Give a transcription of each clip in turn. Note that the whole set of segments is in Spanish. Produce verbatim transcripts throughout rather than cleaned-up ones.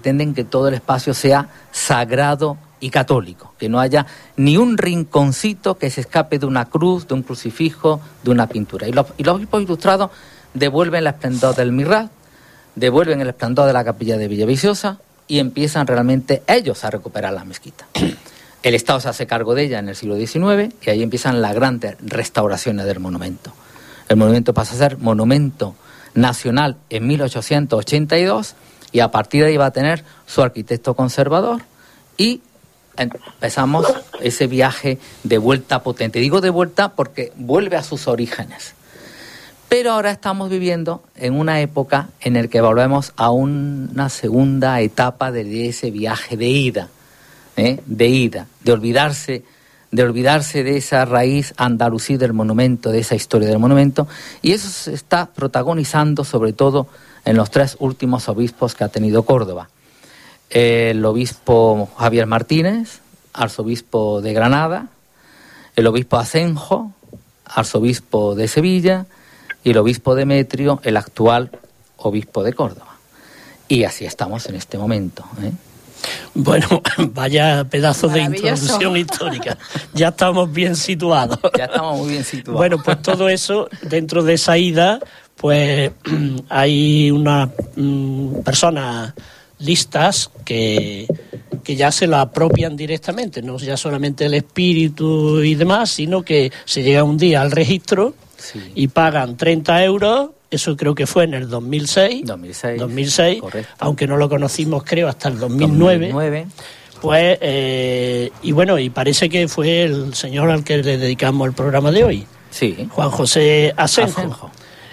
pretenden que todo el espacio sea sagrado y católico, que no haya ni un rinconcito que se escape de una cruz, de un crucifijo, de una pintura. Y los, y los obispos ilustrados devuelven el esplendor del Mihrab, devuelven el esplendor de la capilla de Villaviciosa y empiezan realmente ellos a recuperar la mezquita. El Estado se hace cargo de ella en el siglo diecinueve y ahí empiezan las grandes restauraciones del monumento. El monumento pasa a ser monumento nacional en mil ochocientos ochenta y dos y a partir de ahí va a tener su arquitecto conservador y empezamos ese viaje de vuelta potente. Digo de vuelta porque vuelve a sus orígenes. Pero ahora estamos viviendo en una época en la que volvemos a una segunda etapa de ese viaje de ida, ¿eh? de ida, de olvidarse, de olvidarse de esa raíz andalusí del monumento, de esa historia del monumento, y eso se está protagonizando sobre todo en los tres últimos obispos que ha tenido Córdoba. El obispo Javier Martínez, arzobispo de Granada, el obispo Asenjo, arzobispo de Sevilla, y el obispo Demetrio, el actual obispo de Córdoba. Y así estamos en este momento, ¿eh? Bueno, vaya pedazo de introducción histórica. Ya estamos bien situados. Ya estamos muy bien situados. Bueno, pues todo eso, dentro de esa ida, pues hay unas mm, personas listas que, que ya se la apropian directamente, no ya solamente el espíritu y demás, sino que se llega un día al registro, sí, y pagan treinta euros, eso creo que fue en el dos mil seis, dos mil seis, dos mil seis, correcto, aunque no lo conocimos creo hasta el dos mil nueve, dos mil nueve. Pues, eh, y bueno, y parece que fue el señor al que le dedicamos el programa de hoy, sí, Juan José Asenjo. Asenjo.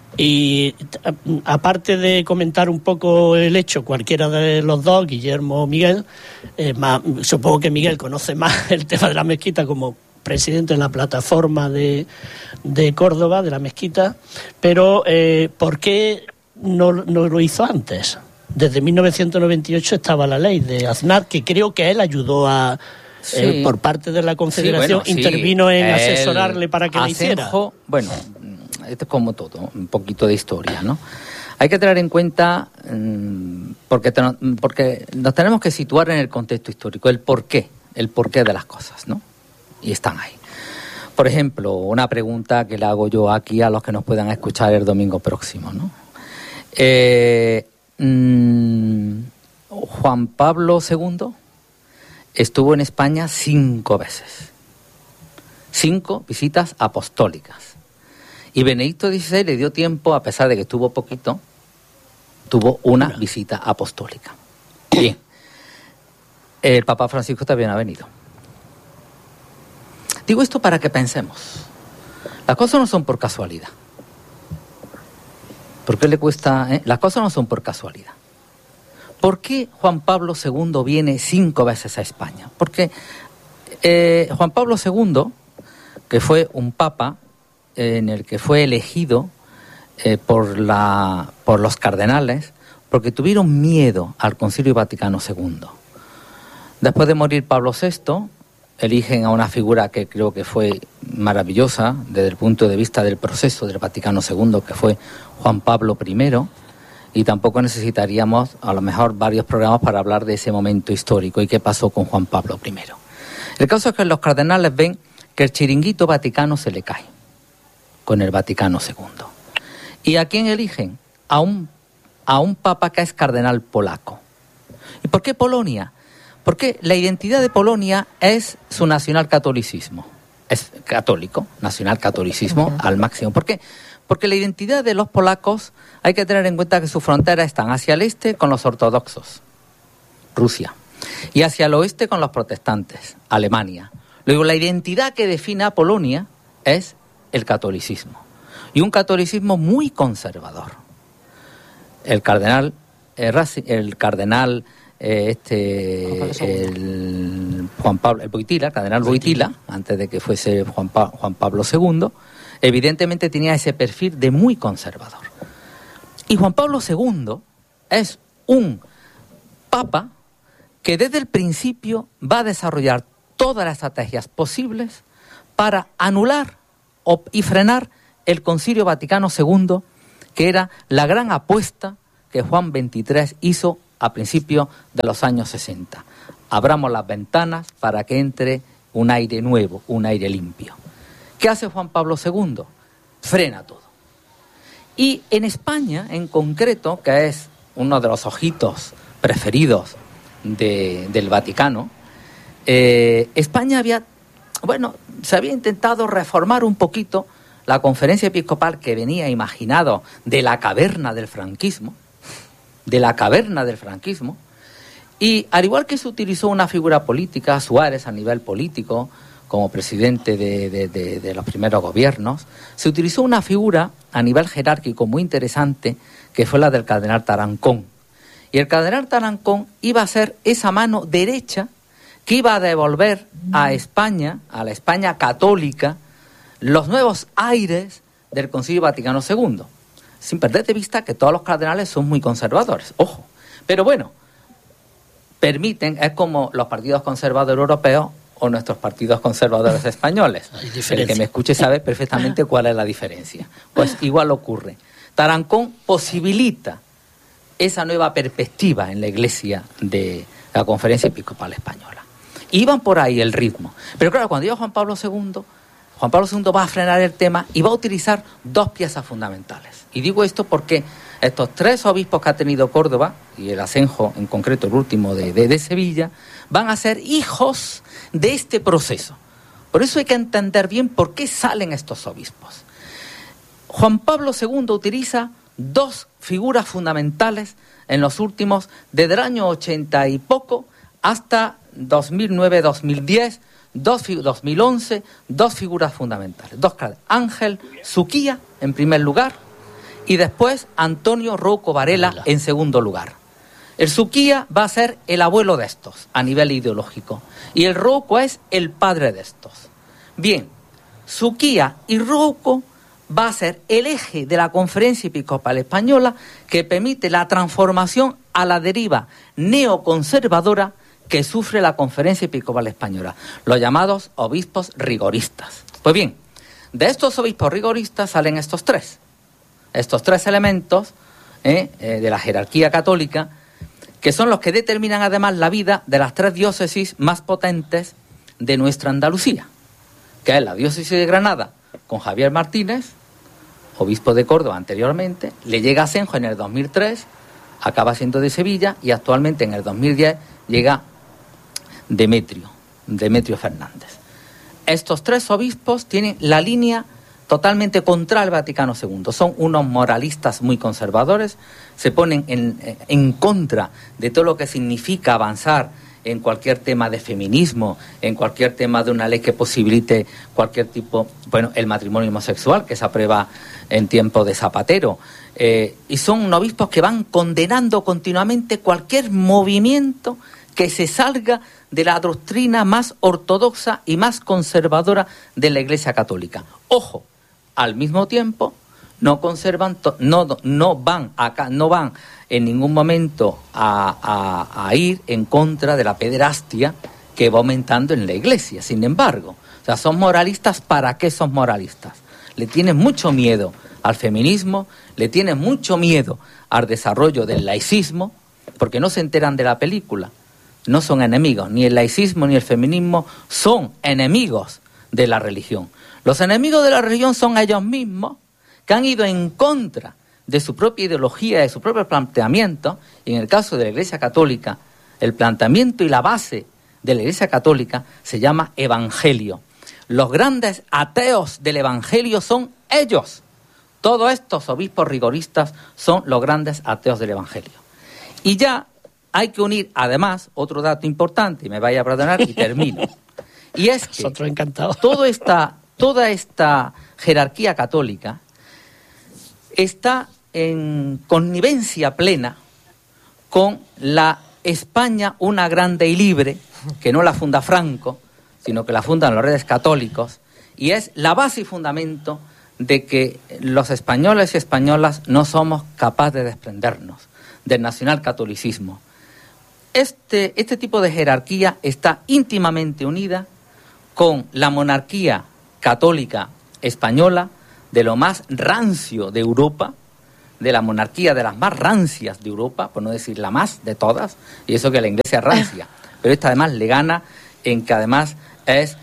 Y aparte de comentar un poco el hecho, cualquiera de los dos, Guillermo o Miguel, eh, más, supongo que Miguel conoce más el tema de la mezquita como presidente de la plataforma de, de Córdoba, de la mezquita, pero eh, ¿por qué no, no lo hizo antes? Desde mil novecientos noventa y ocho estaba la ley de Aznar, que creo que él ayudó a... Sí. Eh, por parte de la Confederación, sí, bueno, intervino sí, en asesorarle para que Asenjo, lo hiciera. Bueno, esto es como todo, un poquito de historia, ¿no? Hay que tener en cuenta, porque, te, porque nos tenemos que situar en el contexto histórico, el porqué, el porqué de las cosas, ¿no? Y están ahí. Por ejemplo, una pregunta que le hago yo aquí a los que nos puedan escuchar el domingo próximo, ¿no? Eh, mmm, Juan Pablo segundo estuvo en España cinco veces. Cinco visitas apostólicas. Y Benedicto dieciséis le dio tiempo, a pesar de que estuvo poquito, tuvo una visita apostólica. Bien. El Papa Francisco también ha venido. Digo esto para que pensemos. Las cosas no son por casualidad. ¿Por qué le cuesta? Eh? Las cosas no son por casualidad. ¿Por qué Juan Pablo segundo viene cinco veces a España? Porque eh, Juan Pablo segundo, que fue un papa eh, en el que fue elegido eh, por, la, por los cardenales, porque tuvieron miedo al Concilio Vaticano segundo. Después de morir Pablo sexto, eligen a una figura que creo que fue maravillosa desde el punto de vista del proceso del Vaticano segundo, que fue Juan Pablo primero, y tampoco necesitaríamos a lo mejor varios programas para hablar de ese momento histórico y qué pasó con Juan Pablo primero. El caso es que los cardenales ven que el chiringuito vaticano se le cae con el Vaticano segundo. ¿Y a quién eligen? A un, a un papa que es cardenal polaco. ¿Y por qué Polonia? Porque la identidad de Polonia es su nacionalcatolicismo. Es católico, nacionalcatolicismo uh-huh. al máximo. ¿Por qué? Porque la identidad de los polacos, hay que tener en cuenta que sus fronteras están hacia el este con los ortodoxos, Rusia, y hacia el oeste con los protestantes, Alemania. Luego, la identidad que define a Polonia es el catolicismo, y un catolicismo muy conservador. El cardenal, eh, el cardenal eh, este, el Juan Pablo, el Wojtyła, el cardenal Wojtyła, antes de que fuese Juan, pa, Juan Pablo segundo, evidentemente tenía ese perfil de muy conservador. Y Juan Pablo segundo es un papa que desde el principio va a desarrollar todas las estrategias posibles para anular y frenar el Concilio Vaticano segundo, que era la gran apuesta que Juan veintitrés hizo a principios de los años sesenta. Abramos las ventanas para que entre un aire nuevo, un aire limpio. ¿Qué hace Juan Pablo segundo? Frena todo. Y en España, en concreto, que es uno de los ojitos preferidos de, del Vaticano, eh, España había, bueno, se había intentado reformar un poquito la conferencia episcopal que venía imaginado de la caverna del franquismo, de la caverna del franquismo, y al igual que se utilizó una figura política, Suárez a nivel político, como presidente de, de, de, de los primeros gobiernos, se utilizó una figura a nivel jerárquico muy interesante, que fue la del cardenal Tarancón. Y el cardenal Tarancón iba a ser esa mano derecha que iba a devolver a España, a la España católica, los nuevos aires del Concilio Vaticano segundo, sin perder de vista que todos los cardenales son muy conservadores, ojo. Pero bueno, permiten, es como los partidos conservadores europeos o nuestros partidos conservadores españoles. El que me escuche sabe perfectamente cuál es la diferencia. Pues igual ocurre. Tarancón posibilita esa nueva perspectiva en la Iglesia de la Conferencia Episcopal Española. Iban por ahí el ritmo. Pero claro, cuando llega Juan Pablo segundo, Juan Pablo segundo va a frenar el tema y va a utilizar dos piezas fundamentales. Y digo esto porque estos tres obispos que ha tenido Córdoba, y el Asenjo en concreto, el último de, de, de Sevilla, van a ser hijos de este proceso. Por eso hay que entender bien por qué salen estos obispos. Juan Pablo segundo utiliza dos figuras fundamentales en los últimos, desde el año ochenta y poco hasta dos mil nueve dos mil diez, dos, dos mil once, dos figuras fundamentales. Dos Ángel Suquía, en primer lugar, y después Antonio Rouco Varela en segundo lugar. El Suquía va a ser el abuelo de estos a nivel ideológico y el Rouco es el padre de estos. Bien, Suquía y Rouco va a ser el eje de la Conferencia Episcopal Española que permite la transformación a la deriva neoconservadora que sufre la Conferencia Episcopal Española, los llamados obispos rigoristas. Pues bien, de estos obispos rigoristas salen estos tres, estos tres elementos eh, eh, de la jerarquía católica, que son los que determinan además la vida de las tres diócesis más potentes de nuestra Andalucía, que es la diócesis de Granada, con Javier Martínez, obispo de Córdoba anteriormente, le llega a Asenjo en el dos mil tres, acaba siendo de Sevilla y actualmente en el dos mil diez llega Demetrio, Demetrio Fernández. Estos tres obispos tienen la línea totalmente contra el Vaticano segundo. Son unos moralistas muy conservadores, se ponen en, en contra de todo lo que significa avanzar en cualquier tema de feminismo, en cualquier tema de una ley que posibilite cualquier tipo, bueno, el matrimonio homosexual que se aprueba en tiempo de Zapatero. Eh, y son obispos que van condenando continuamente cualquier movimiento que se salga de la doctrina más ortodoxa y más conservadora de la Iglesia Católica. Ojo, al mismo tiempo no conservan, to- no, no van acá, no van en ningún momento a, a, a ir en contra de la pederastia que va aumentando en la Iglesia. Sin embargo, o sea, son moralistas. ¿Para qué son moralistas? Le tienen mucho miedo al feminismo, le tienen mucho miedo al desarrollo del laicismo, porque no se enteran de la película. No son enemigos, ni el laicismo ni el feminismo son enemigos de la religión. Los enemigos de la religión son ellos mismos, que han ido en contra de su propia ideología, de su propio planteamiento, y en el caso de la Iglesia Católica, el planteamiento y la base de la Iglesia Católica se llama Evangelio. Los grandes ateos del Evangelio son ellos. Todos estos obispos rigoristas son los grandes ateos del Evangelio. Y ya hay que unir, además, otro dato importante, y me vaya a perdonar y termino. Y es que toda esta, toda esta jerarquía católica está en connivencia plena con la España una grande y libre, que no la funda Franco, sino que la fundan los Reyes Católicos, y es la base y fundamento de que los españoles y españolas no somos capaces de desprendernos del nacionalcatolicismo. Este, este tipo de jerarquía está íntimamente unida con la monarquía católica española, de lo más rancio de Europa, de la monarquía de las más rancias de Europa, por no decir la más de todas, y eso que la inglesa es rancia, pero esta además le gana en que además es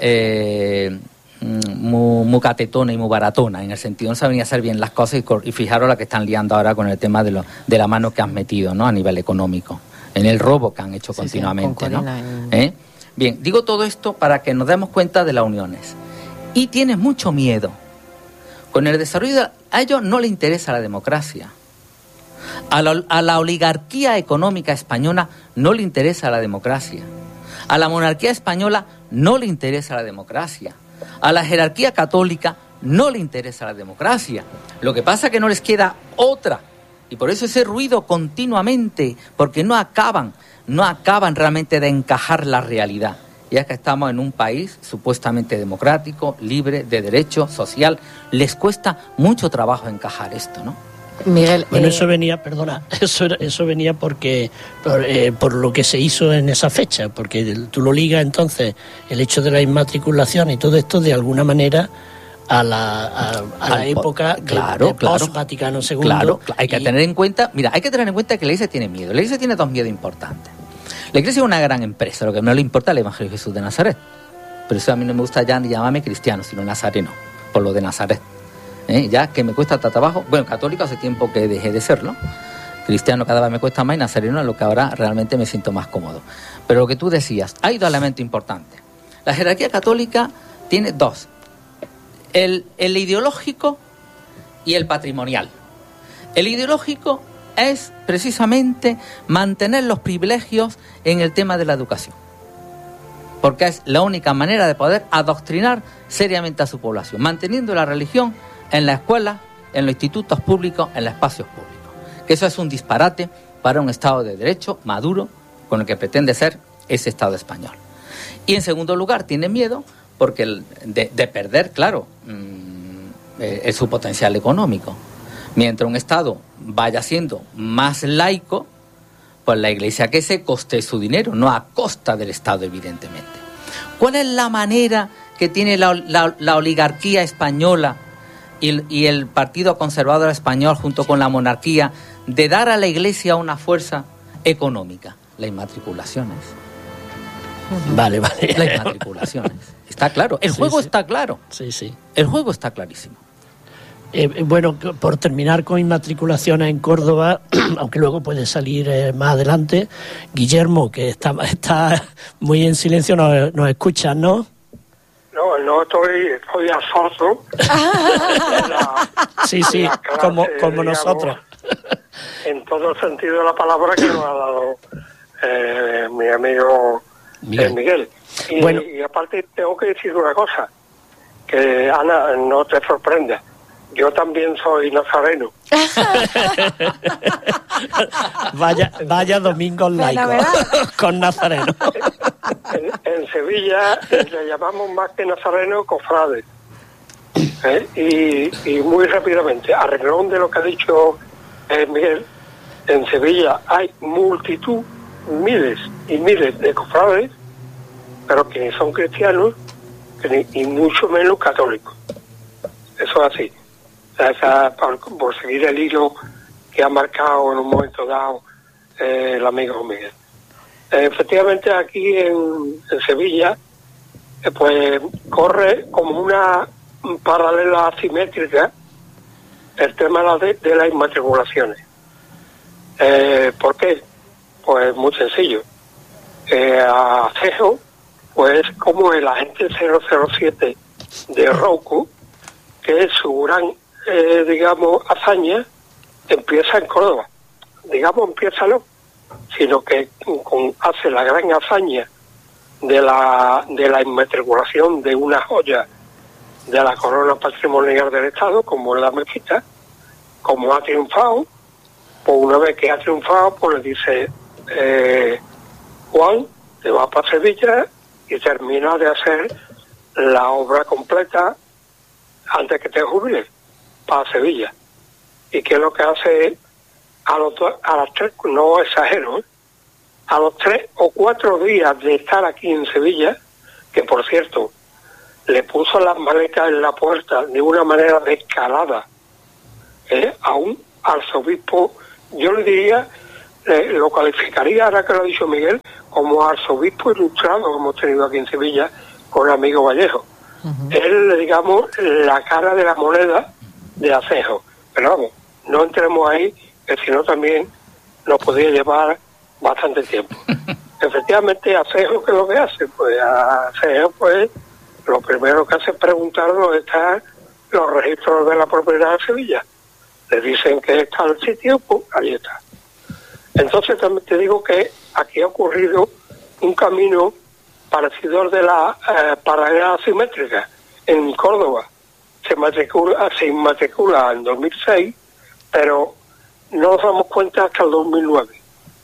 eh, muy, muy catetona y muy baratona, en el sentido no saben hacer bien las cosas, y, y fijaros la que están liando ahora con el tema de, lo, de la mano que han metido, ¿no?, a nivel económico, en el robo que han hecho sí, continuamente, sí, ¿no? En... ¿Eh? Bien, digo todo esto para que nos demos cuenta de las uniones. Y tienes mucho miedo. Con el desarrollo, de, a ellos no les interesa la democracia. A la, a la oligarquía económica española no le interesa la democracia. A la monarquía española no le interesa la democracia. A la jerarquía católica no le interesa la democracia. Lo que pasa es que no les queda otra. Y por eso ese ruido continuamente, porque no acaban, no acaban realmente de encajar la realidad. Ya que estamos en un país supuestamente democrático, libre, de derecho, social, les cuesta mucho trabajo encajar esto, ¿no? Miguel, bueno, eh... eso venía, perdona, eso eso venía porque por, eh, por lo que se hizo en esa fecha, porque tú lo ligas entonces el hecho de la inmatriculación y todo esto de alguna manera a la, a, a la época de, claro, de claro, post-Vaticano segundo. Claro, claro, hay que y... tener en cuenta, mira, hay que tener en cuenta que la Iglesia tiene miedo. La Iglesia tiene dos miedos importantes. La Iglesia es una gran empresa, lo que no le importa es el Evangelio de Jesús de Nazaret. Pero eso a mí no me gusta ya ni llamarme cristiano, sino nazareno, por lo de Nazaret. ¿Eh? Ya que me cuesta hasta trabajo, bueno, católico hace tiempo que dejé de serlo, cristiano cada vez me cuesta más y nazareno es lo que ahora realmente me siento más cómodo. Pero lo que tú decías, hay dos elementos importantes. La jerarquía católica tiene dos, el, el ideológico y el patrimonial. El ideológico es precisamente mantener los privilegios en el tema de la educación, porque es la única manera de poder adoctrinar seriamente a su población, manteniendo la religión en la escuela, en los institutos públicos, en los espacios públicos. Que eso es un disparate para un Estado de Derecho maduro, con el que pretende ser ese Estado español. Y en segundo lugar, tiene miedo porque el, de, de perder, claro, mmm, eh, su potencial económico. Mientras un Estado vaya siendo más laico, pues la Iglesia que se coste su dinero, no a costa del Estado, evidentemente. ¿Cuál es la manera que tiene la, la, la oligarquía española y, y el Partido Conservador Español junto con la monarquía de dar a la Iglesia una fuerza económica? Las inmatriculaciones. Vale, vale. Las inmatriculaciones. Está claro. El sí, juego sí. está claro. Sí, sí. El juego está clarísimo. Eh, bueno, por terminar con inmatriculaciones en Córdoba, aunque luego puede salir eh, más adelante, Guillermo, que está, está muy en silencio, nos, nos escucha, ¿no? No, no estoy, estoy absorto. Sí, sí, la clase, como, como digamos, nosotros. En todo el sentido de la palabra que nos ha dado eh, mi amigo Miguel. Eh, Miguel. Y, bueno. y aparte tengo que decir una cosa, que Ana, no te sorprenda. Yo también soy nazareno. vaya, vaya domingo laico con nazareno. En, en Sevilla le llamamos más que nazareno cofrades. ¿Eh? Y, y muy rápidamente, a renglón de lo que ha dicho eh, Miguel, en Sevilla hay multitud, miles y miles de cofrades, pero que ni son cristianos, que ni, y mucho menos católicos. Eso es así. Esa, por, por seguir el hilo que ha marcado en un momento dado eh, el amigo Miguel. Eh, efectivamente aquí en, en Sevilla eh, pues corre como una paralela asimétrica el tema de, de las inmatriculaciones. Eh, ¿Por qué? Pues muy sencillo. Eh, a Cejo, pues como el agente cero cero siete de Rouco, que es su gran Eh, digamos, hazaña, empieza en Córdoba. Digamos, empieza no, sino que con, hace la gran hazaña de la de la inmatriculación de una joya de la corona patrimonial del Estado, como es la mezquita. Como ha triunfado, pues una vez que ha triunfado, pues le dice eh, Juan, te vas para Sevilla y termina de hacer la obra completa antes que te jubiles, para Sevilla. ¿Y qué es lo que hace? A los a las tres, no exagero, ¿eh? A los tres o cuatro días de estar aquí en Sevilla, que por cierto, le puso las maletas en la puerta de una manera descarada, ¿eh? a un arzobispo, yo le diría, eh, lo calificaría, ahora que lo ha dicho Miguel, como arzobispo ilustrado que hemos tenido aquí en Sevilla con el amigo Vallejo. Uh-huh. Él, digamos, la cara de la moneda de Acejo. Pero vamos, no entremos ahí, que si no también nos podría llevar bastante tiempo. Efectivamente, Acejo, ¿qué es lo que hace? Pues Acejo, pues, lo primero que hace es preguntar dónde están los registros de la propiedad de Sevilla. Le dicen que está el sitio, pues ahí está. Entonces también te digo que aquí ha ocurrido un camino parecido al de la eh, paralela asimétrica en Córdoba. Se matricula, se inmatricula en dos mil seis, pero no nos damos cuenta hasta el dos mil nueve.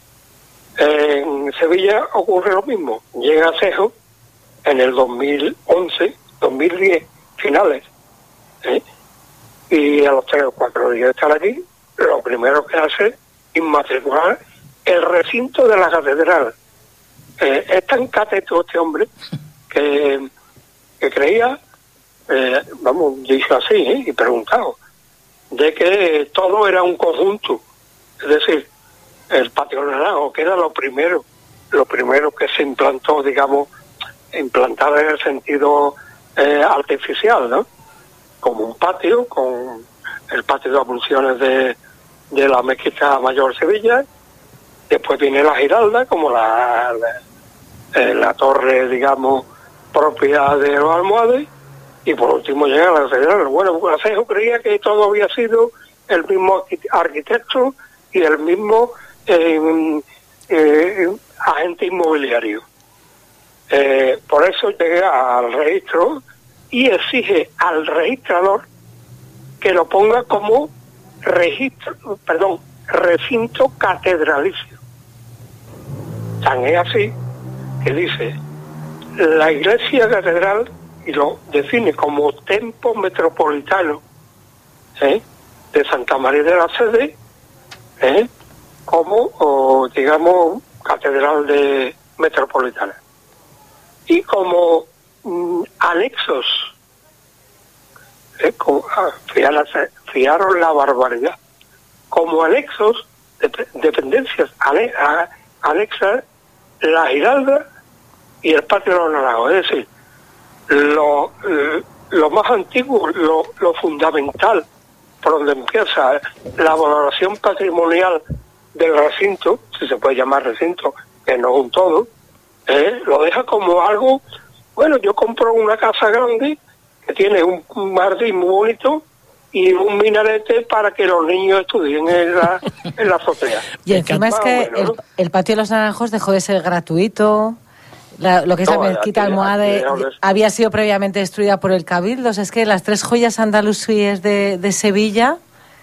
En Sevilla ocurre lo mismo. Llega a Acejo en el dos mil once, dos mil diez, finales. ¿eh? Y a los tres o cuatro días de estar aquí, lo primero que hace es inmatricular el recinto de la catedral. Eh, es tan cateto este hombre que, que creía, eh, vamos, dicho así, ¿eh? y preguntado, de que todo era un conjunto. Es decir, el patio naranjo, que era lo primero, lo primero que se implantó, digamos, implantar en el sentido eh, artificial, ¿no? Como un patio, con el patio de abluciones de, de la Mezquita Mayor Sevilla. Después viene la Giralda, como la, la, eh, la torre, digamos, propia de los almohades, y por último llega la catedral. Bueno, Acejo creía que todo había sido el mismo arquitecto y el mismo eh, eh, agente inmobiliario. Eh, por eso llega al registro y exige al registrador que lo ponga como registro, perdón, recinto catedralicio. Tan es así que dice la iglesia catedral, y lo define como templo metropolitano ¿eh? de Santa María de la Sede, ¿eh? como, o, digamos, catedral de metropolitana. Y como mm, anexos, ¿eh? como, fiaron, fiaron la barbaridad, como anexos, de, dependencias ane, a, anexas, la Giralda y el patio de los Naranjos. Es decir, lo, lo más antiguo, lo, lo fundamental, por donde empieza la valoración patrimonial del recinto, si se puede llamar recinto, que no es un todo, eh, lo deja como algo, bueno, yo compro una casa grande que tiene un, un jardín muy bonito y un minarete para que los niños estudien en la, en la azotea. Y encima es que el, el patio de los Naranjos dejó de ser gratuito. La, lo que es no, la mezquita almohade había sido previamente destruida por el Cabildo. O sea, es que las tres joyas andalusíes de, de Sevilla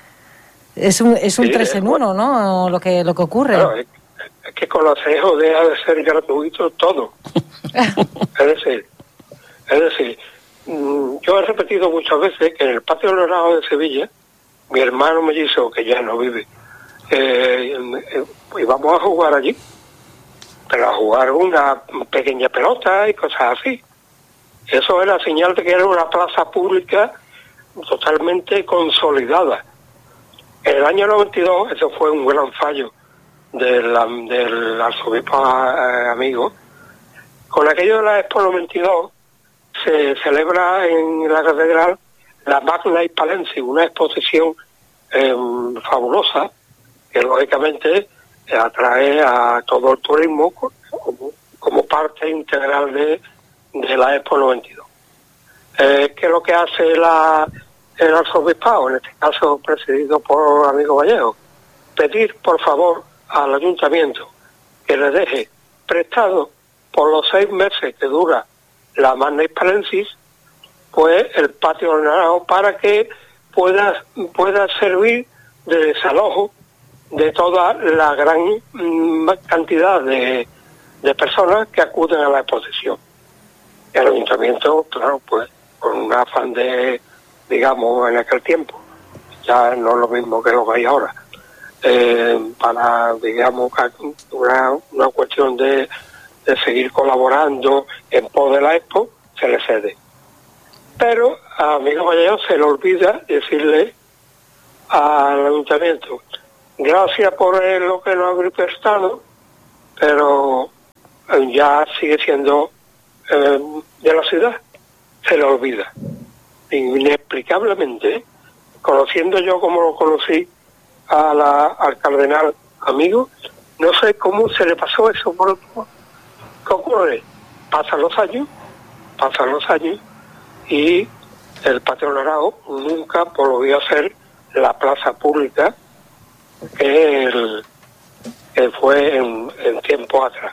es un es un sí, tres en uno, ¿no? Lo que lo que ocurre. Claro, es, es que con Acejo deja de ser gratuito todo. es decir, es decir, yo he repetido muchas veces que en el patio de los Naranjos de Sevilla, mi hermano mellizo, que ya no vive, eh, eh, íbamos a jugar allí, pero a jugar una pequeña pelota y cosas así. Eso era señal de que era una plaza pública totalmente consolidada. En el año noventa y dos, eso fue un gran fallo del, del arzobispo eh, amigo. Con aquello de la Expo noventa y dos, se celebra en la catedral la Magna Hispalensis, una exposición eh, fabulosa, que lógicamente atrae a todo el turismo como, como parte integral de, de la Expo noventa y dos. Eh, ¿Qué es lo que hace la, el arzobispado, en este caso presidido por amigo Vallejo? Pedir, por favor, al ayuntamiento que le deje prestado por los seis meses que dura la Magna Hispalensis, pues el patio del Naranjo, para que pueda, pueda servir de desalojo de toda la gran mm, cantidad de, de personas que acuden a la exposición. El ayuntamiento, claro, pues con un afán de, digamos, en aquel tiempo, ya no es lo mismo que lo que hay ahora, eh, para, digamos, una, una cuestión de, de seguir colaborando en pos de la Expo, se le cede. Pero a amigo Vallejo se le olvida decirle al ayuntamiento, gracias por el, lo que nos ha prestado, pero ya sigue siendo eh, de la ciudad, se le olvida. Inexplicablemente, conociendo yo como lo conocí a la, al cardenal amigo, no sé cómo se le pasó eso por otro. ¿Qué ocurre? Pasan los años, pasan los años, y el patronado nunca volvió a ser la plaza pública que, el, que fue en, en tiempo atrás.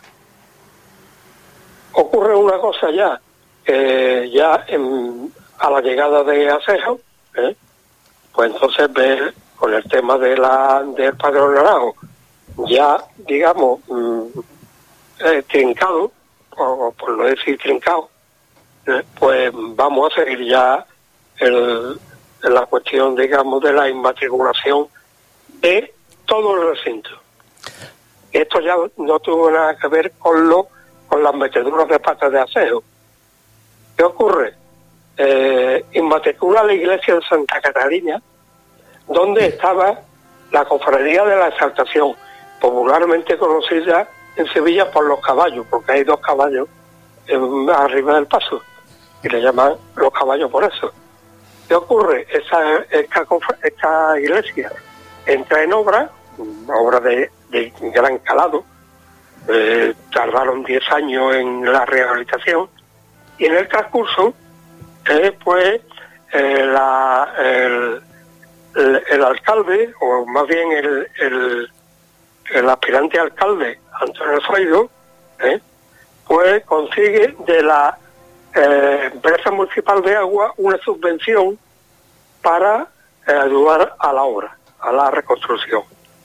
Ocurre una cosa ya, que ya en, a la llegada de Acejo, ¿eh? pues entonces ver con el tema de la del patronado ya, digamos, mmm, eh, trincado, o por no decir trincado, ¿eh? pues vamos a seguir ya el, la cuestión, digamos, de la inmatriculación de todo el recinto. Esto ya no tuvo nada que ver con lo con las meteduras de patas de Acejo. ¿Qué ocurre? Eh, inmatricula la iglesia de Santa Catalina, donde estaba la cofradía de la Exaltación, popularmente conocida en Sevilla por los caballos, porque hay dos caballos en, arriba del paso, y le llaman los caballos por eso. ¿Qué ocurre? Esta, esta, esta iglesia entra en obra, obra de, de gran calado, eh, tardaron diez años en la rehabilitación, y en el transcurso, eh, pues, eh, la, el, el, el alcalde, o más bien el, el, el aspirante alcalde, Antonio Zoido, eh, pues consigue de la eh, empresa municipal de agua una subvención para eh, ayudar a la obra, a la reconstrucción.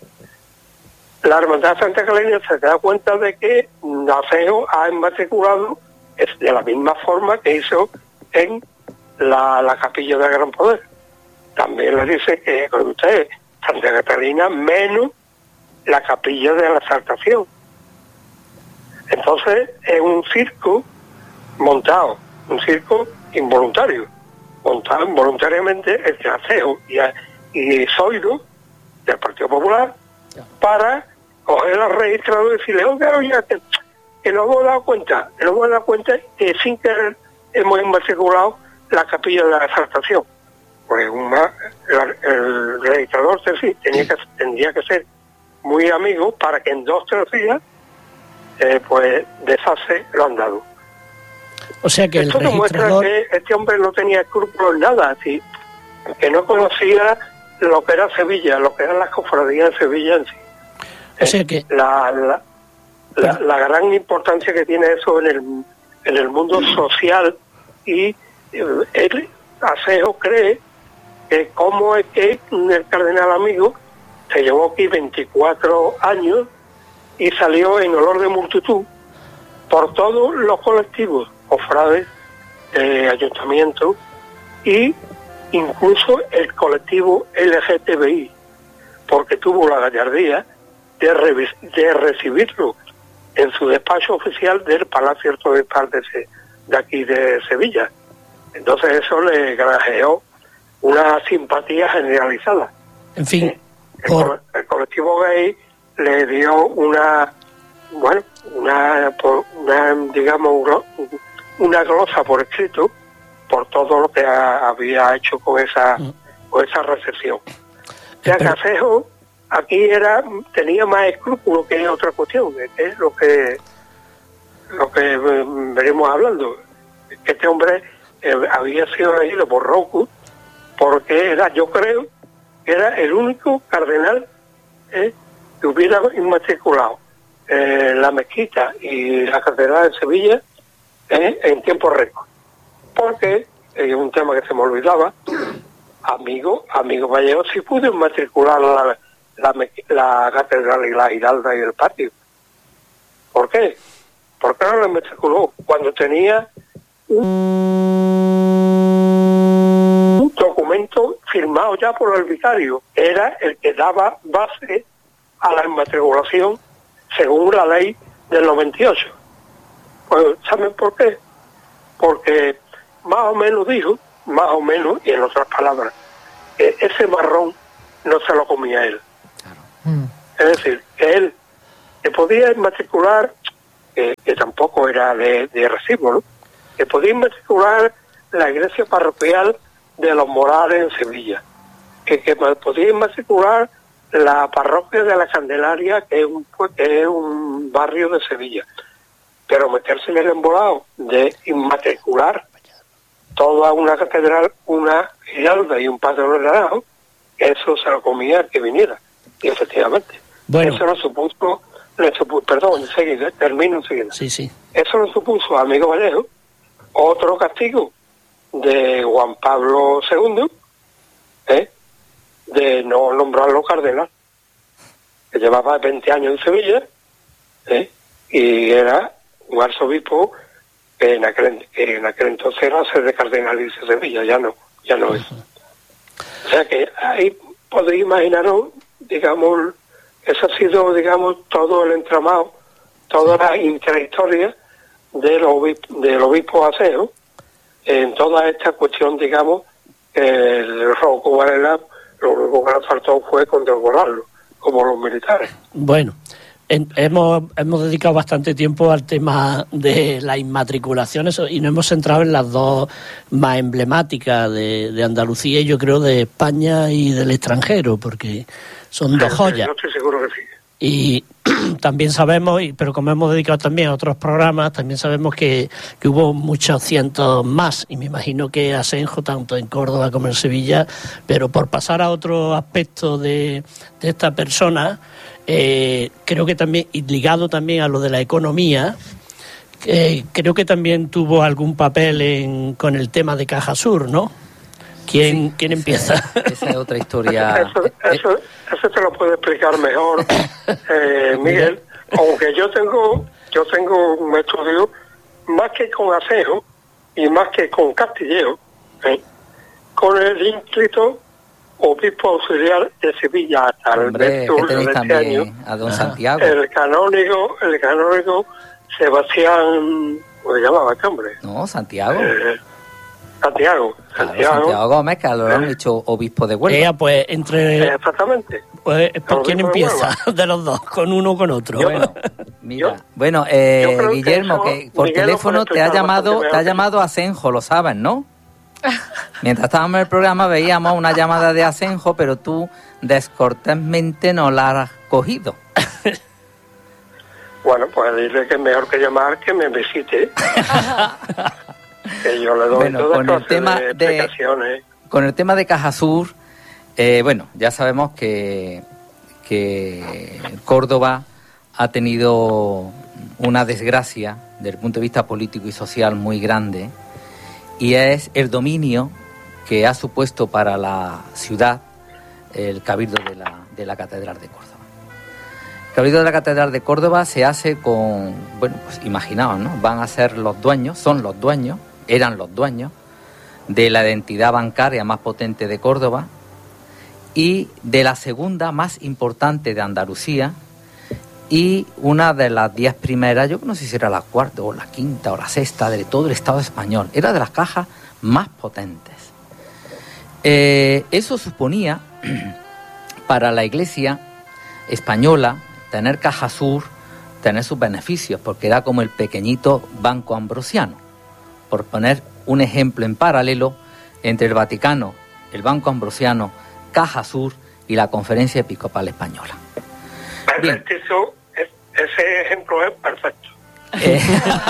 La Hermandad de Santa Catalina se da cuenta de que Acejo ha inmatriculado de la misma forma que hizo en la, la capilla de Gran Poder. También le dice que con usted, Santa Catalina, menos la capilla de la Exaltación. Entonces es un circo montado, un circo involuntario, montado involuntariamente entre Acejo y, y Zoido, del Partido Popular, para coger al registrador y decirle, oiga, oiga, que, que nos hemos dado cuenta, que nos hemos dado cuenta que sin querer hemos inmatriculado la capilla de la Exaltación. Pues una, el, el registrador sí, tenía que, tendría que ser muy amigo para que en dos o tres días eh, pues deshace lo andado. O sea que esto el registrador... demuestra que este hombre no tenía escrúpulos en nada, así, que no conocía lo que era Sevilla, lo que eran las cofradías de Sevilla en sí. O sea que... La, la, la, la gran importancia que tiene eso en el, en el mundo social, y él, Acejo, cree que cómo es que el cardenal amigo se llevó aquí veinticuatro años y salió en olor de multitud por todos los colectivos, cofrades, eh, ayuntamientos, y incluso el colectivo L G T B I, porque tuvo la gallardía de, re de recibirlo en su despacho oficial del Palacio Arzobispal de, de aquí de Sevilla. Entonces eso le granjeó una simpatía generalizada. En fin, eh, el, por... el colectivo gay le dio una, bueno, una, una digamos, una glosa por escrito por todo lo que ha, había hecho con esa, mm. con esa recepción. O sea, Pero... Acejo aquí era, tenía más escrúpulos que otra cuestión, que es lo que, lo que veremos hablando. Que este hombre eh, había sido elegido por Roku, porque era, yo creo, que era el único cardenal eh, que hubiera inmatriculado eh, la mezquita y la catedral de Sevilla eh, en tiempo récord. Porque, es eh, un tema que se me olvidaba, amigo, amigo Vallejo sí pudo inmatricular la, la, la catedral y la Giralda y el patio. ¿Por qué? ¿Por qué no la inmatriculó? Cuando tenía un documento firmado ya por el vicario, era el que daba base a la inmatriculación según la ley del noventa y ocho. Pues, ¿saben por qué? Porque más o menos dijo, más o menos, y en otras palabras, que ese marrón no se lo comía él. Claro. Mm. Es decir, que él que podía inmatricular, que, que tampoco era de, de recibo, ¿no? Que podía inmatricular la iglesia parroquial de los Morales en Sevilla, que, que podía inmatricular la parroquia de la Candelaria, que es un, que es un barrio de Sevilla, pero meterse en el embolado de inmatricular toda una catedral, una giralda y un patrón de naranjo, eso se lo comía el que viniera, y efectivamente. Bueno. Eso no supuso, le supuso, perdón, enseguida, termino enseguida. Sí, sí. Eso no supuso, amigo Vallejo, otro castigo de Juan Pablo segundo, ¿eh? de no nombrarlo cardenal, que llevaba veinte años en Sevilla, ¿eh? y era un arzobispo que en aquel, que en aquel entonces era sede de cardenalicio de Sevilla, ya no, ya no es. O sea que ahí podéis imaginaros, digamos, eso ha sido, digamos, todo el entramado, toda la intrahistoria del obispo, del obispo Acejo, en toda esta cuestión, digamos, el Rocco Varela, lo único que le faltó fue condecorarlo, como los militares. Bueno, en, hemos, hemos dedicado bastante tiempo al tema de las inmatriculaciones y nos hemos centrado en las dos más emblemáticas de, de Andalucía y yo creo de España y del extranjero, porque son dos joyas. Yo estoy seguro que sí. Y también sabemos, pero como hemos dedicado también a otros programas, también sabemos que, que hubo muchos cientos más, y me imagino que Asenjo, tanto en Córdoba como en Sevilla, pero por pasar a otro aspecto de, de esta persona, eh, creo que también, y ligado también a lo de la economía, eh, creo que también tuvo algún papel en, con el tema de Caja Sur, ¿no? ¿Quién, sí, ¿quién empieza? Esa, esa es otra historia. Eso, eso, eso te lo puede explicar mejor eh, Miguel, aunque yo tengo yo tengo un estudio más que con Asenjo y más que con Castillejo, ¿eh? con el ínclito obispo auxiliar de Sevilla hasta el Hombre, que tenéis también a don Santiago, el canónigo, el canónigo Sebastián, ¿cómo se llamaba este hombre? No, Santiago. Eh, Santiago, Claro, Santiago. Santiago Gómez, que lo han ¿Eh? hecho obispo de Huelva. Ella, pues, entre... Exactamente. Pues, ¿por Lo quién mismo de empieza Huelva. de los dos? ¿Con uno o con otro? Bueno, mira, Yo- bueno, eh, yo creo que Guillermo, eso que por Miguel lo teléfono puede te ha explicar llamado, bastante te ha mejor que llamado Asenjo, lo sabes, ¿no? Mientras estábamos en el programa veíamos una llamada de Asenjo, pero tú descortésmente no la has cogido. Bueno, pues dile que es mejor que llamar que me visite. Que yo le doy Bueno, todas con el clases tema de de- explicaciones. Con el tema de Caja Sur, eh, bueno, ya sabemos que, que Córdoba ha tenido una desgracia desde el punto de vista político y social muy grande, y es el dominio que ha supuesto para la ciudad el Cabildo de la, de la Catedral de Córdoba. El Cabildo de la Catedral de Córdoba se hace con, bueno, pues imaginaos, ¿no? Van a ser los dueños, son los dueños, eran los dueños de la entidad bancaria más potente de Córdoba y de la segunda más importante de Andalucía y una de las diez primeras, yo no sé si era la cuarta o la quinta o la sexta de todo el Estado español, era de las cajas más potentes. Eh, eso suponía para la Iglesia española tener Caja Sur, tener sus beneficios, porque era como el pequeñito Banco Ambrosiano, por poner un ejemplo en paralelo entre el Vaticano, el Banco Ambrosiano, Caja Sur y la Conferencia Episcopal Española. Bien. Eso, es- ese ejemplo es perfecto. Eh,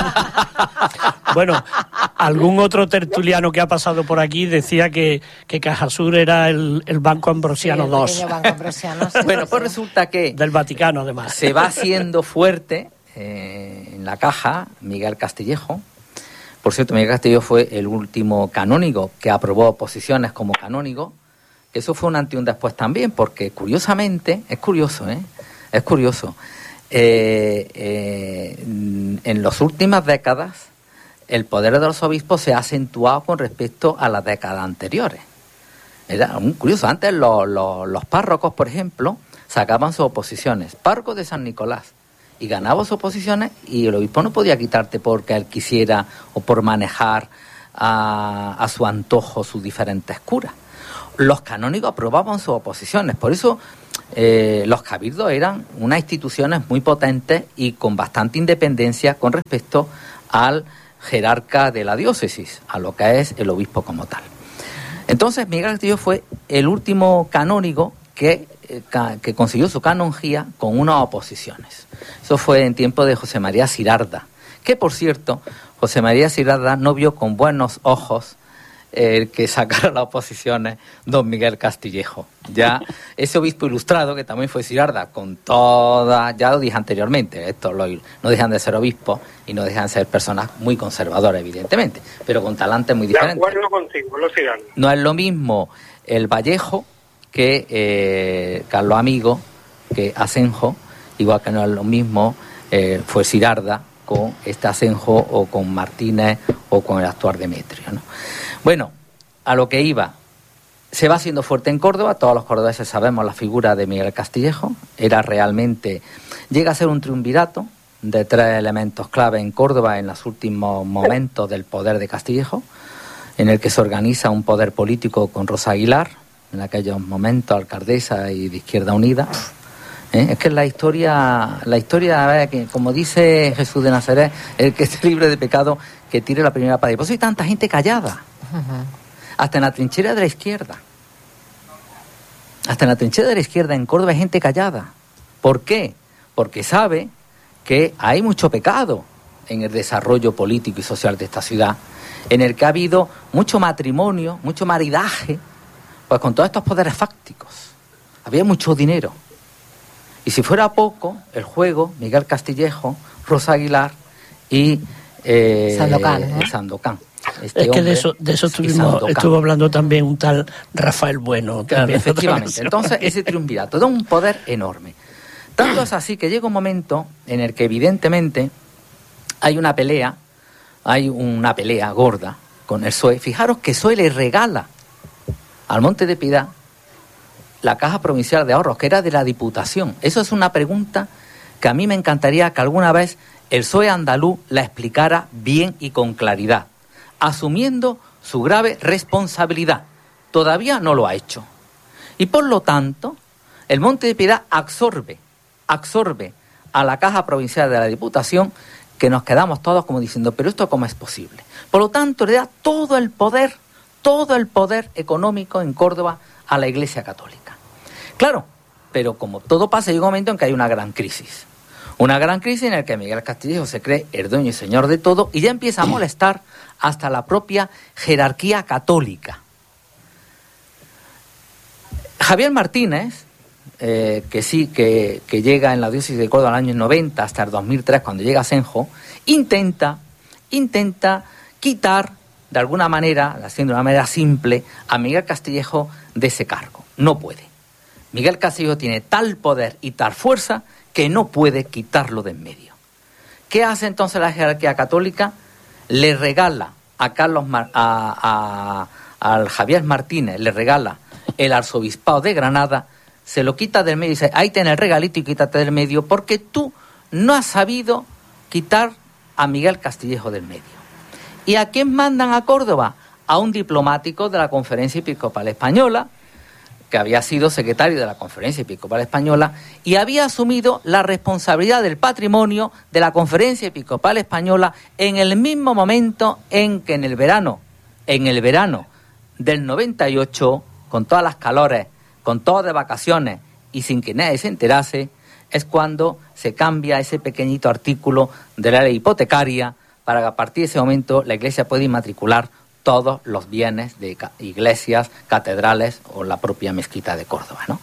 Bueno, algún otro tertuliano que ha pasado por aquí decía que, que Cajasur era el, el Banco Ambrosiano Sí, el dos pequeño Banco Ambrosiano, sí, bueno, sí, pues sí. resulta que del Vaticano, además. se va haciendo fuerte eh, en la caja Miguel Castillejo. Por cierto, Miguel Castillejo fue el último canónigo que aprobó posiciones como canónigo. Eso fue un antes y un después también, porque curiosamente, es curioso, ¿eh? Es curioso. Eh, eh, en las últimas décadas, el poder de los obispos se ha acentuado con respecto a las décadas anteriores. Era muy curioso. Antes los, los, los párrocos, por ejemplo, sacaban sus oposiciones. Párroco de San Nicolás. Y ganaba sus oposiciones y el obispo no podía quitarte porque él quisiera o por manejar a, a su antojo sus diferentes curas. los canónigos aprobaban sus oposiciones. Por eso eh, los cabildos eran unas instituciones muy potentes y con bastante independencia con respecto al jerarca de la diócesis, a lo que es el obispo como tal. Entonces Miguel Castillo fue el último canónigo que, eh, ca, que consiguió su canonjía con unas oposiciones. Eso fue en tiempo de José María Sirarda, que por cierto, José María Sirarda no vio con buenos ojos el que sacara las oposiciones don Miguel Castillejo. Ya ese obispo ilustrado, que también fue Sirarda, con toda, ya lo dije anteriormente, estos lo, no dejan de ser obispos y no dejan de ser personas muy conservadoras, evidentemente, pero con talantes muy diferentes. De acuerdo contigo, lo Sirarda. No es lo mismo el Vallejo que eh, Carlos Amigo, que Asenjo, igual que no es lo mismo eh, fue Sirarda con este Asenjo o con Martínez o con el actual Demetrio, ¿no? Bueno, a lo que iba, se va haciendo fuerte en Córdoba, todos los cordobeses sabemos la figura de Miguel Castillejo, era realmente, llega a ser un triunvirato de tres elementos clave en Córdoba en los últimos momentos del poder de Castillejo, en el que se organiza un poder político con Rosa Aguilar, en aquellos momentos alcaldesa y de Izquierda Unida. ¿Eh? Es que la historia, la historia, que como dice Jesús de Nazaret, el que esté libre de pecado, que tire la primera piedra. Por eso hay tanta gente callada, uh-huh. hasta en la trinchera de la izquierda. Hasta en la trinchera de la izquierda en Córdoba hay gente callada. ¿Por qué? Porque sabe que hay mucho pecado en el desarrollo político y social de esta ciudad, en el que ha habido mucho matrimonio, mucho maridaje, pues con todos estos poderes fácticos. Había mucho dinero. Y si fuera poco, el juego, Miguel Castillejo, Rosa Aguilar y eh, Sandokan, ¿eh? Sandokan. Este es que hombre, de eso, de eso estuvimos, estuvo hablando también un tal Rafael Bueno. También, efectivamente. Entonces, ese triunvirato da un poder enorme. Tanto es así que llega un momento en el que evidentemente hay una pelea, hay una pelea gorda con el P S O E. Fijaros que P S O E le regala al Monte de Piedad la Caja Provincial de Ahorros, que era de la Diputación. Eso es una pregunta que a mí me encantaría que alguna vez el P S O E andaluz la explicara bien y con claridad, asumiendo su grave responsabilidad. Todavía no lo ha hecho. Y por lo tanto, el Monte de Piedad absorbe, absorbe a la Caja Provincial de la Diputación, que nos quedamos todos como diciendo, ¿pero esto cómo es posible? Por lo tanto, le da todo el poder, todo el poder económico en Córdoba a la Iglesia Católica. Claro, pero como todo pasa, llega un momento en que hay una gran crisis. Una gran crisis en la que Miguel Castillejo se cree el dueño y señor de todo y ya empieza a molestar hasta la propia jerarquía católica. Javier Martínez, eh, que sí, que, que llega en la diócesis de Córdoba en el año noventa hasta el dos mil tres, cuando llega a Asenjo, intenta, intenta quitar de alguna manera, haciendo de una manera simple, a Miguel Castillejo de ese cargo. No puede. Miguel Castillejo tiene tal poder y tal fuerza que no puede quitarlo de en medio. ¿Qué hace entonces la jerarquía católica? Le regala a Carlos Mar- a, a, al Javier Martínez, le regala el arzobispado de Granada, se lo quita del medio y dice, ahí tenés el regalito y quítate del medio, porque tú no has sabido quitar a Miguel Castillejo del medio. ¿Y a quién mandan a Córdoba? A un diplomático de la Conferencia Episcopal Española, que había sido secretario de la Conferencia Episcopal Española y había asumido la responsabilidad del patrimonio de la Conferencia Episcopal Española en el mismo momento en que en el verano, en el verano del noventa y ocho, con todas las calores, con todo de vacaciones y sin que nadie se enterase, es cuando se cambia ese pequeñito artículo de la ley hipotecaria para que a partir de ese momento la Iglesia pueda inmatricular todos los bienes de iglesias, catedrales o la propia mezquita de Córdoba, ¿no?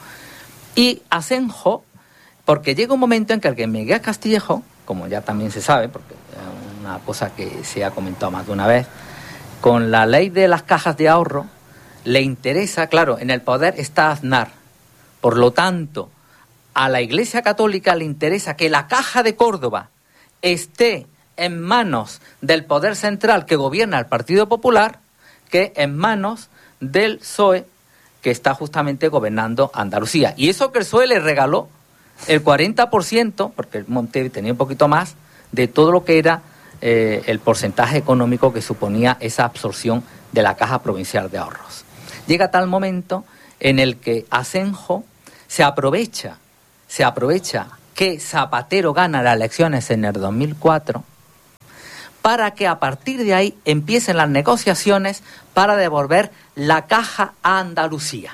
Y Asenjo, porque llega un momento en que el que Miguel Castillejo, como ya también se sabe, porque es una cosa que se ha comentado más de una vez, con la ley de las cajas de ahorro, le interesa, claro, en el poder está Aznar. Por lo tanto, a la Iglesia Católica le interesa que la Caja de Córdoba esté en manos del poder central que gobierna el Partido Popular que en manos del P S O E que está justamente gobernando Andalucía. Y eso que el P S O E le regaló el cuarenta por ciento, porque el Monte tenía un poquito más, de todo lo que era eh, el porcentaje económico que suponía esa absorción de la Caja Provincial de Ahorros. Llega tal momento en el que Asenjo se aprovecha, se aprovecha que Zapatero gana las elecciones en el dos mil cuatro para que a partir de ahí empiecen las negociaciones para devolver la caja a Andalucía.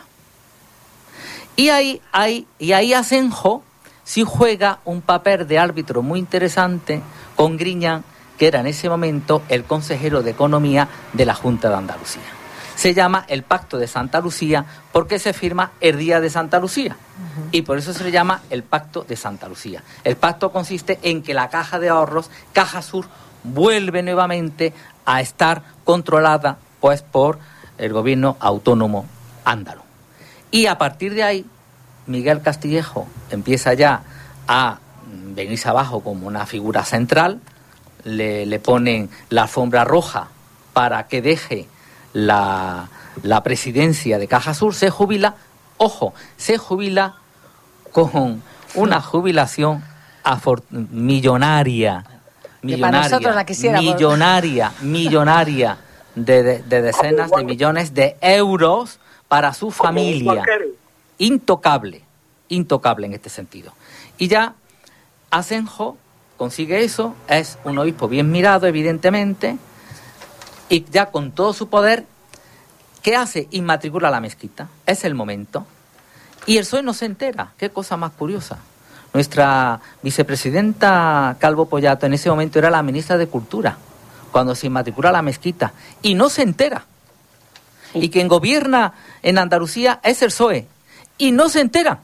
Y ahí, ahí, y ahí Asenjo sí juega un papel de árbitro muy interesante con Griñán, que era en ese momento el consejero de Economía de la Junta de Andalucía. Se llama el Pacto de Santa Lucía porque se firma el día de Santa Lucía. Uh-huh. Y por eso se le llama el Pacto de Santa Lucía. El pacto consiste en que la Caja de Ahorros, Caja Sur, vuelve nuevamente a estar controlada pues por el gobierno autónomo ándalo. Y a partir de ahí, Miguel Castillejo empieza ya a venirse abajo como una figura central, le, le ponen la alfombra roja para que deje la, la presidencia de Caja Sur, se jubila, ojo, se jubila con una jubilación afor- millonaria, millonaria, millonaria, millonaria de, de, de decenas de millones de euros para su familia. Intocable, intocable en este sentido. Y ya Asenjo consigue eso, es un obispo bien mirado, evidentemente, y ya con todo su poder, ¿qué hace? Inmatricula la mezquita. Es el momento. Y el P S O E no se entera. Qué cosa más curiosa. Nuestra vicepresidenta Calvo Pollato en ese momento era la ministra de Cultura, cuando se inmatricula la mezquita, y no se entera. Y quien gobierna en Andalucía es el P S O E, y no se entera.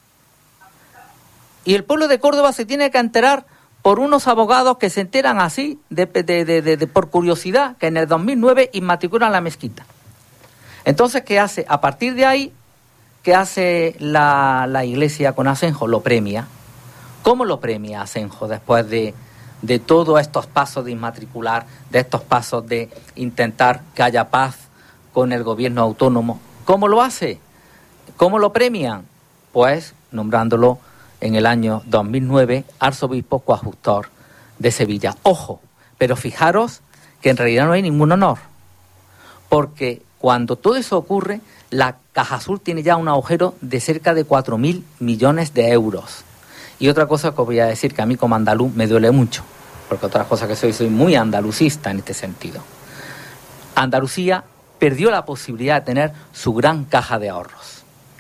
Y el pueblo de Córdoba se tiene que enterar por unos abogados que se enteran así, de, de, de, de, de, por curiosidad, que en el dos mil nueve inmatriculan la mezquita. Entonces, ¿qué hace? A partir de ahí, ¿qué hace la, la Iglesia con Asenjo? Lo premia. ¿Cómo lo premia Asenjo después de, de todos estos pasos de inmatricular, de estos pasos de intentar que haya paz con el gobierno autónomo? ¿Cómo lo hace? ¿Cómo lo premian? Pues nombrándolo en el año dos mil nueve arzobispo coadjutor de Sevilla. Ojo, pero fijaros que en realidad no hay ningún honor, porque cuando todo eso ocurre, la Caja Sur tiene ya un agujero de cerca de cuatro mil millones de euros. Y otra cosa que os voy a decir, que a mí como andaluz me duele mucho, porque otra cosa que soy, soy muy andalucista en este sentido. Andalucía perdió la posibilidad de tener su gran caja de ahorros.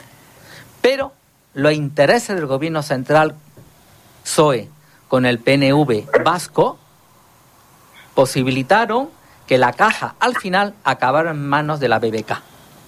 Pero los intereses del gobierno central P S O E con el P N V vasco posibilitaron que la caja al final acabara en manos de la B B K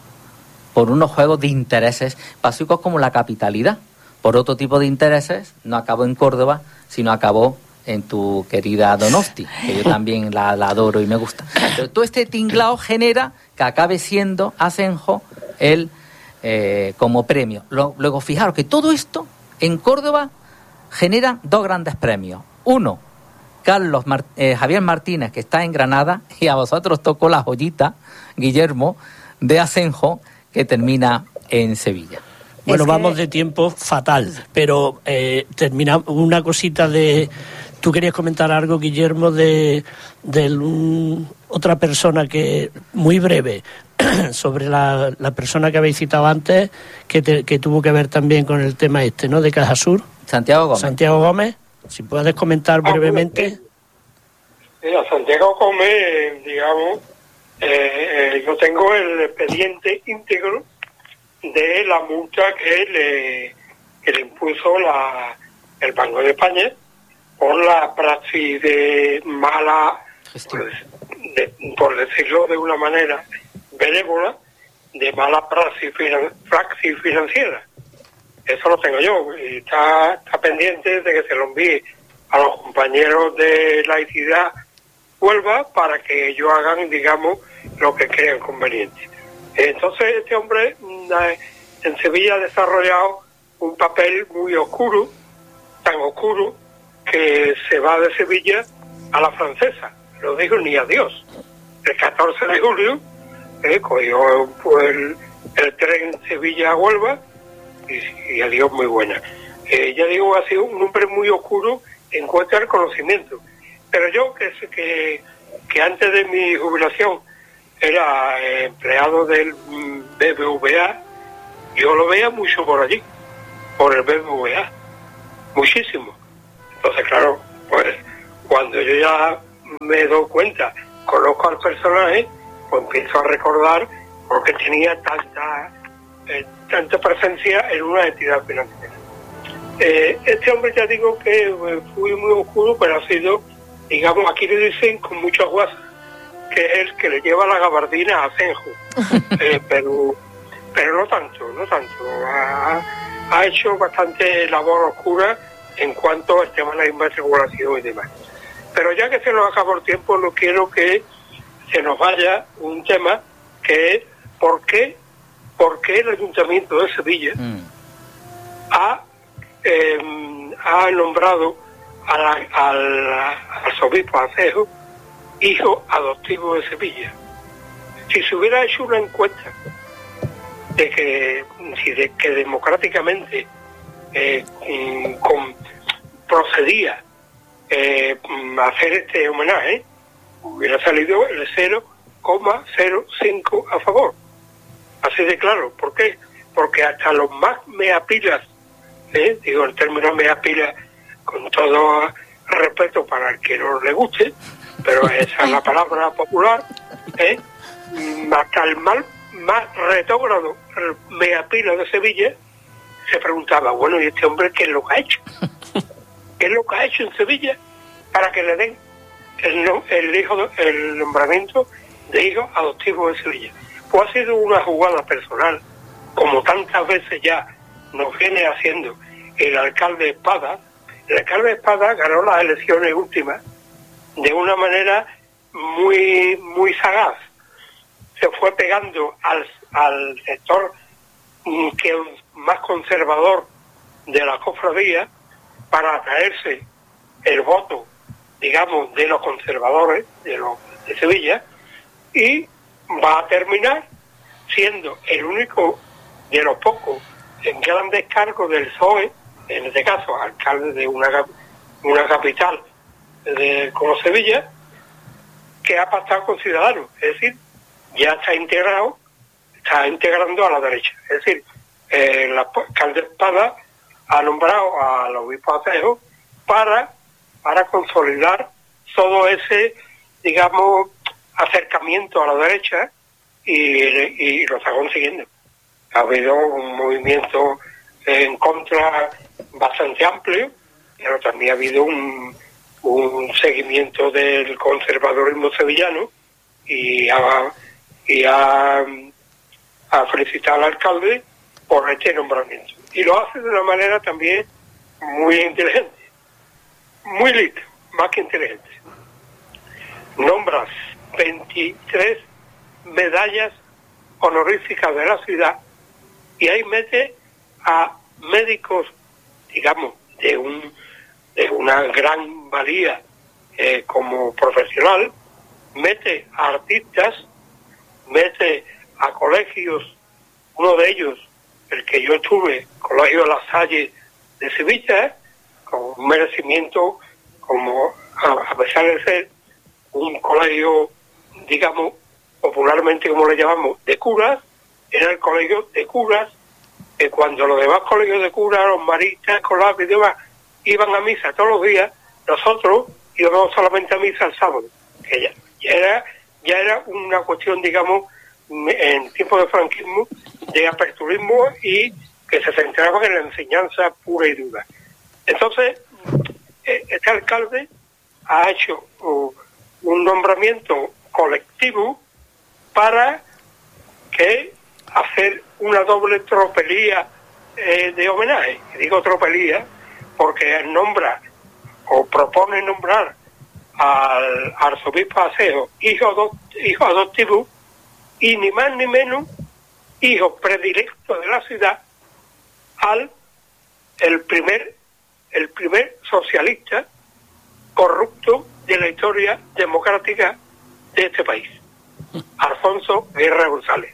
por unos juegos de intereses básicos como la capitalidad. Por otro tipo de intereses no acabó en Córdoba, sino acabó en tu querida Donosti, que yo también la, la adoro y me gusta. Pero todo este tinglao genera que acabe siendo Asenjo el eh, como premio. Luego, fijaros que todo esto en Córdoba genera dos grandes premios. Uno, Carlos Mar- eh, Javier Martínez, que está en Granada, y a vosotros tocó la joyita, Guillermo, de Asenjo, que termina en Sevilla. Bueno, es que... vamos de tiempo fatal, pero eh, termina una cosita de... Tú querías comentar algo, Guillermo, de, de un, otra persona que, muy breve, sobre la, la persona que habéis citado antes, que, te, que tuvo que ver también con el tema este, ¿no?, de Caja Sur. Santiago Gómez. Santiago Gómez, si puedes comentar brevemente. Mira, Santiago Gómez, digamos, eh, eh, yo tengo el expediente íntegro de la multa que le, que le impuso la, el Banco de España por la praxis de mala, por, de, por decirlo de una manera benévola, de mala praxis, finan, praxis financiera. Eso lo tengo yo, y está, está pendiente de que se lo envíe a los compañeros de laicidad Huelva para que ellos hagan, digamos, lo que crean conveniente. Entonces este hombre en Sevilla ha desarrollado un papel muy oscuro, tan oscuro, que se va de Sevilla a la Francesa. No dijo ni adiós. El catorce de julio eh, cogió pues, el, el tren Sevilla a Huelva y, y adiós muy buena. Eh, ya digo, ha sido un hombre muy oscuro en cuanto al conocimiento. Pero yo, que, que, que antes de mi jubilación era eh, empleado del B B V A yo lo veía mucho por allí, por el B B V A, muchísimo. Entonces, claro, pues cuando yo ya me doy cuenta, conozco al personaje, pues empiezo a recordar por qué tenía tanta, eh, tanta presencia en una entidad financiera. Eh, este hombre, ya digo que eh, fue muy oscuro, pero ha sido, digamos, aquí le dicen con mucha guasa, que es el que le lleva la gabardina a Asenjo, eh, pero pero no tanto, no tanto. Ha, ha hecho bastante labor oscura en cuanto al tema de la inmatriculación y demás. Pero ya que se nos acabó el tiempo, no quiero que se nos vaya un tema que es por qué, por qué el Ayuntamiento de Sevilla mm. ha, eh, ha nombrado a la, al arzobispo Asenjo hijo adoptivo de Sevilla. Si se hubiera hecho una encuesta de que, de que democráticamente eh, con, procedía eh, hacer este homenaje, hubiera salido el cero coma cero cinco a favor. Así de claro. ¿Por qué? Porque hasta los más meapilas, ¿eh? digo el término meapila con todo respeto para el que no le guste, pero esa es la palabra popular, ¿eh? hasta el mal más retógrado, el meapila de Sevilla, se preguntaba, bueno, ¿y este hombre qué es lo que ha hecho? ¿Qué es lo que ha hecho en Sevilla para que le den el, no, el, hijo, el nombramiento de hijo adoptivo de Sevilla? Pues ha sido una jugada personal, como tantas veces ya nos viene haciendo el alcalde Espada. El alcalde Espada ganó las elecciones últimas de una manera muy muy sagaz. Se fue pegando al, al sector que más conservador de la cofradía para atraerse el voto, digamos, de los conservadores de, los, de Sevilla, y va a terminar siendo el único de los pocos en grandes cargos del P S O E, en este caso alcalde de una, una capital de, como Sevilla, que ha pactado con Ciudadanos, es decir, ya está integrado, está integrando a la derecha. Es decir, eh, la alcalde Espada ha nombrado al obispo Asenjo para, para consolidar todo ese, digamos, acercamiento a la derecha, y, y lo está consiguiendo. Ha habido un movimiento en contra bastante amplio, pero también ha habido un, un seguimiento del conservadurismo sevillano, y ha, y ha, ha felicitado al alcalde por este nombramiento. Y lo hace de una manera también muy inteligente, muy lista, más que inteligente. Nombras veintitrés medallas honoríficas de la ciudad, y ahí mete a médicos, digamos, de un de una gran valía eh, como profesional, mete a artistas, mete a colegios, uno de ellos, el que yo estuve, Colegio La Salle de Sevilla, con un merecimiento, como a, a pesar de ser un colegio, digamos, popularmente como le llamamos, de curas, era el colegio de curas, que cuando los demás colegios de curas, los maristas, escolares y demás, iban a misa todos los días, nosotros íbamos solamente a misa el sábado, que ya, ya era ya era una cuestión, digamos, en tiempos de franquismo, de aperturismo, y que se centraban en la enseñanza pura y dura. Entonces, este alcalde ha hecho uh, un nombramiento colectivo para que hacer una doble tropelía eh, de homenaje. Y digo tropelía porque nombra o propone nombrar al arzobispo Asenjo hijo, do, hijo adoptivo, y ni más ni menos hijo predilecto de la ciudad al el primer el primer socialista corrupto de la historia democrática de este país, Alfonso Guerra González.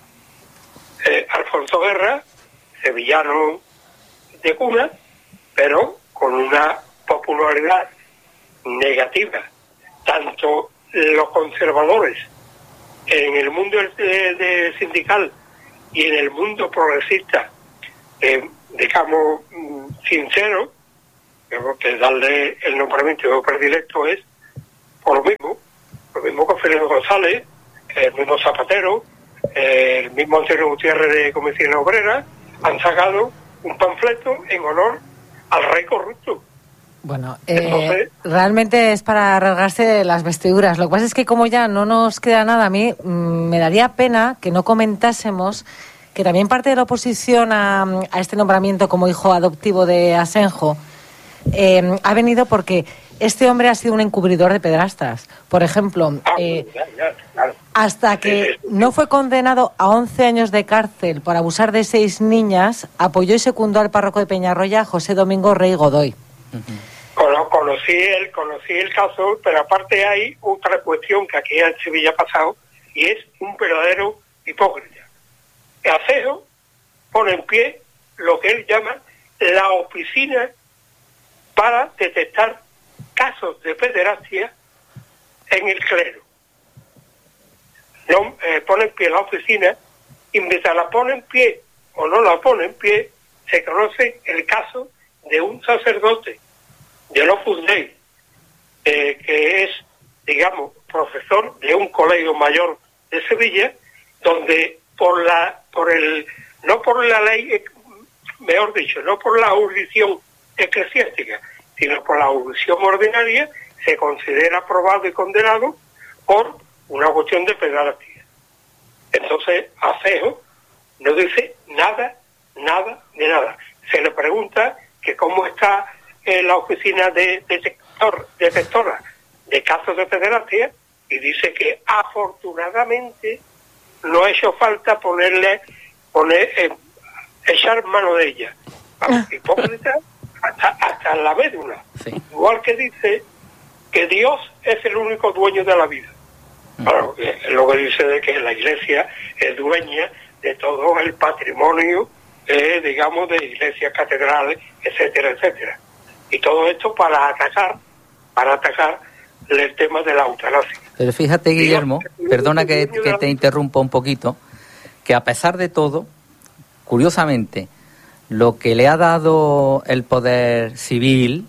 Eh, Alfonso Guerra, sevillano de cuna, pero con una popularidad negativa. Tanto los conservadores en el mundo de, de sindical y en el mundo progresista, eh, digamos, sincero, que darle el nombramiento predilecto es por lo mismo, lo mismo con Fernando González, el mismo Zapatero, el mismo Antonio Gutiérrez de Comisiones Obreras, han sacado un panfleto en honor al rey corrupto. Bueno, eh, Entonces, realmente es para rasgarse las vestiduras. Lo que pasa es que como ya no nos queda nada, a mí mmm, me daría pena que no comentásemos que también parte de la oposición a, a este nombramiento como hijo adoptivo de Asenjo eh, ha venido porque este hombre ha sido un encubridor de pederastas. Por ejemplo, ah, eh, ya, ya, claro. hasta que no fue condenado a once años de cárcel por abusar de seis niñas, apoyó y secundó al párroco de Peñarroya, José Domingo Rey Godoy. Uh-huh. Conocí el, conocí el caso, pero aparte hay otra cuestión que aquí en Sevilla ha pasado, y es un verdadero hipócrita. Asenjo pone en pie lo que él llama la oficina para detectar casos de pederastia en el clero. No, eh, pone en pie la oficina, y mientras la pone en pie o no la pone en pie, se conoce el caso de un sacerdote del Opus Dei, eh, que es, digamos, profesor de un colegio mayor de Sevilla, donde por la, por el, no por la ley, mejor dicho, no por la jurisdicción eclesiástica, sino por la jurisdicción ordinaria, se considera aprobado y condenado por una cuestión de pederastia. Entonces, Asenjo no dice nada, nada, de nada. Se le pregunta que cómo está en la oficina de detector, detectora de casos de pederastia, y dice que afortunadamente no ha hecho falta ponerle, poner, eh, echar mano de ella. Hipócrita hasta, hasta la médula. Sí. Igual que dice que Dios es el único dueño de la vida. Claro, es lo que dice de que la Iglesia es dueña de todo el patrimonio, eh, digamos, de iglesias, catedrales, etcétera, etcétera. Y todo esto para atacar, para atacar el tema de la eutanasia. Pero fíjate, Guillermo, Dios, perdona que, que te interrumpa un poquito, que a pesar de todo, curiosamente, lo que le ha dado el poder civil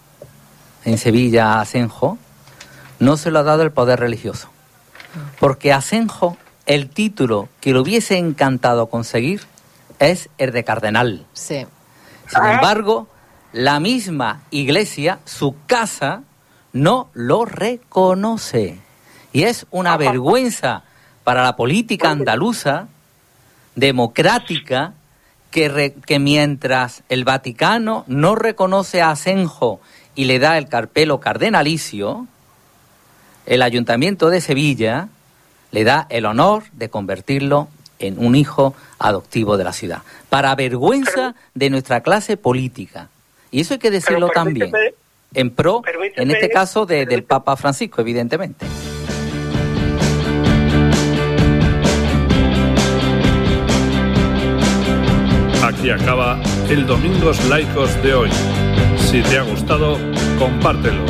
en Sevilla a Asenjo, no se lo ha dado el poder religioso. Porque Asenjo, el título que le hubiese encantado conseguir es el de cardenal. Sí. Sin embargo, la misma iglesia, su casa, no lo reconoce. Y es una vergüenza para la política andaluza, democrática, que, re, que mientras el Vaticano no reconoce a Asenjo y le da el carpelo cardenalicio, el Ayuntamiento de Sevilla le da el honor de convertirlo en un hijo adoptivo de la ciudad, para vergüenza de nuestra clase política. Y eso hay que decirlo también, en pro, en este caso, de, del Papa Francisco, evidentemente. Aquí acaba el Domingos Laicos de hoy. Si te ha gustado, compártelo.